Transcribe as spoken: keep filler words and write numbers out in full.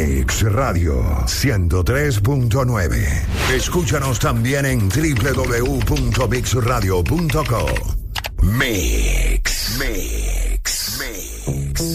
Mix Radio ciento tres punto nueve. Escúchanos también en doble u doble u doble u punto mix radio punto co. Mix. Mix.